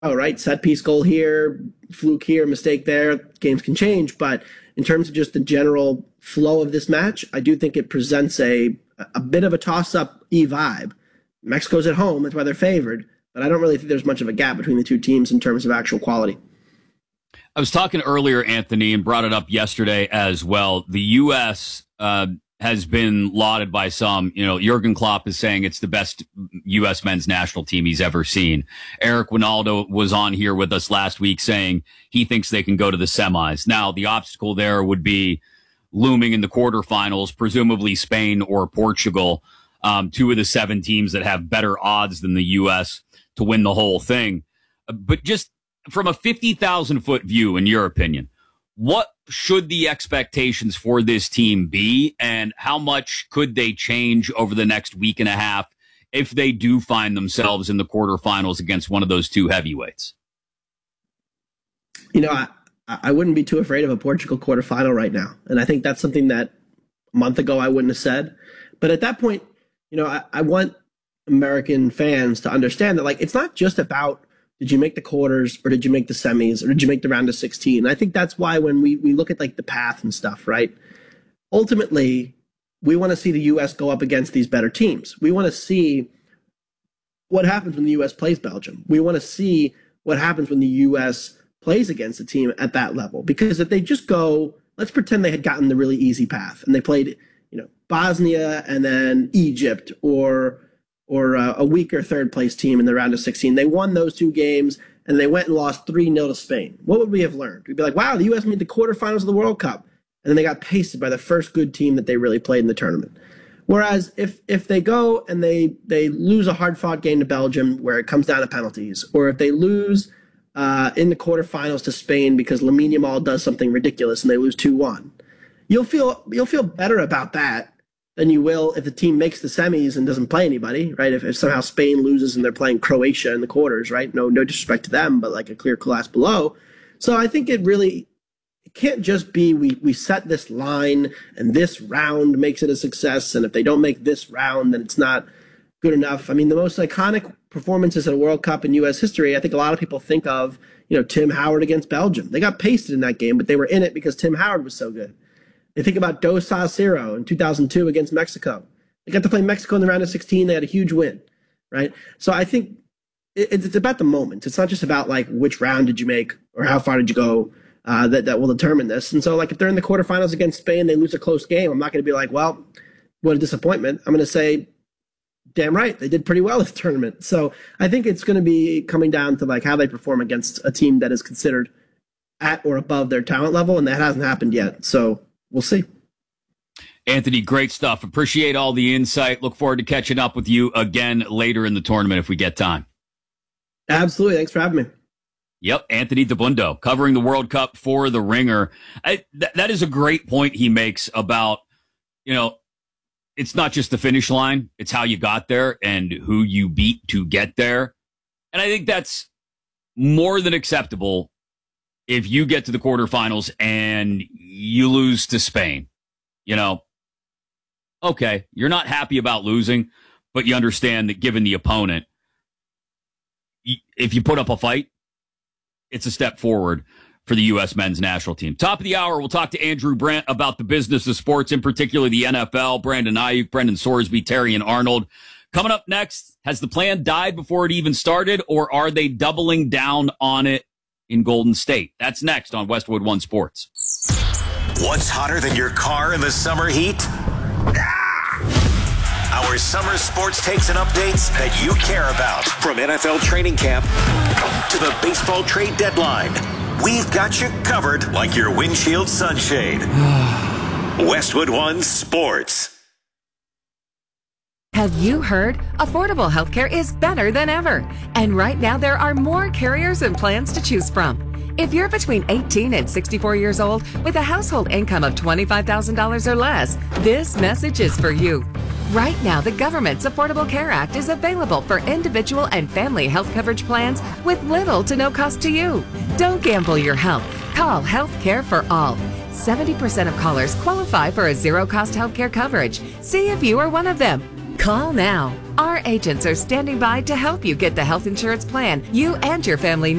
oh, right, set piece goal here, fluke here, mistake there, games can change. But in terms of just the general flow of this match, I do think it presents a bit of a toss-up vibe. Mexico's at home, that's why they're favored, but I don't really think there's much of a gap between the two teams in terms of actual quality. I was talking earlier, Anthony, and brought it up yesterday as well. The U.S. Has been lauded by some. You know, Jurgen Klopp is saying it's the best U.S. men's national team he's ever seen. Eric Winaldo was on here with us last week saying he thinks they can go to the semis. Now, the obstacle there would be looming in the quarterfinals, presumably Spain or Portugal, two of the 7 teams that have better odds than the U.S. to win the whole thing. But just from a 50,000-foot view, in your opinion, what should the expectations for this team be, and how much could they change over the next week and a half if they do find themselves in the quarterfinals against one of those two heavyweights? You know, I wouldn't be too afraid of a Portugal quarterfinal right now. And I think that's something that a month ago I wouldn't have said. But at that point, you know, I want American fans to understand that, like, it's not just about did you make the quarters or did you make the semis or did you make the round of 16? And I think that's why when we look at like the path and stuff, right? Ultimately, we want to see the U.S. go up against these better teams. We want to see what happens when the U.S. plays Belgium. We want to see what happens when the U.S. plays against a team at that level. Because if they just go, let's pretend they had gotten the really easy path and they played, you know, Bosnia and then Egypt or a weaker third place team in the round of 16. They won those 2 games and they went and lost 3-0 to Spain. What would we have learned? We'd be like, wow, the U.S. made the quarterfinals of the World Cup. And then they got pasted by the first good team that they really played in the tournament. Whereas if they go and they lose a hard-fought game to Belgium where it comes down to penalties, or if they lose in the quarterfinals to Spain because Lamine Yamal does something ridiculous and they lose 2-1, you'll feel better about that than you will if the team makes the semis and doesn't play anybody, right? If somehow Spain loses and they're playing Croatia in the quarters, right? No disrespect to them, but like a clear class below. So I think it can't just be we set this line and this round makes it a success, and if they don't make this round, then it's not good enough. I mean, the most iconic performances at a World Cup in U.S. history, I think a lot of people think of, you know, Tim Howard against Belgium. They got pasted in that game, but they were in it because Tim Howard was so good. They think about Dos Cero in 2002 against Mexico. They got to play Mexico in the round of 16. They had a huge win, right? So I think it's about the moment. It's not just about like which round did you make or how far did you go that will determine this. And so like if they're in the quarterfinals against Spain, they lose a close game, I'm not going to be like, well, what a disappointment. I'm going to say, damn right, they did pretty well this tournament. So I think it's going to be coming down to like how they perform against a team that is considered at or above their talent level, and that hasn't happened yet. So we'll see. Anthony, great stuff. Appreciate all the insight. Look forward to catching up with you again later in the tournament if we get time. Absolutely. Thanks for having me. Yep, Anthony Dabbundo covering the World Cup for The Ringer. That is a great point he makes about, you know, it's not just the finish line. It's how you got there and who you beat to get there. And I think that's more than acceptable if you get to the quarterfinals and you lose to Spain. You know, okay, you're not happy about losing, but you understand that given the opponent, if you put up a fight, it's a step forward for the U.S. men's national team. Top of the hour, we'll talk to Andrew Brandt about the business of sports, in particular the NFL, Brandon Ayuk, Brendan Sorsby, Terry and Arnold. Coming up next, has the plan died before it even started, or are they doubling down on it in Golden State? That's next on Westwood One Sports. What's hotter than your car in the summer heat? Our summer sports takes and updates that you care about. From NFL training camp to the baseball trade deadline, we've got you covered like your windshield sunshade. Westwood One Sports. Have you heard? Affordable healthcare is better than ever. And right now there are more carriers and plans to choose from. If you're between 18 and 64 years old with a household income of $25,000 or less, this message is for you. Right now, the government's Affordable Care Act is available for individual and family health coverage plans with little to no cost to you. Don't gamble your health. Call Health Care for All. 70% of callers qualify for a zero-cost health care coverage. See if you are one of them. Call now. Our agents are standing by to help you get the health insurance plan you and your family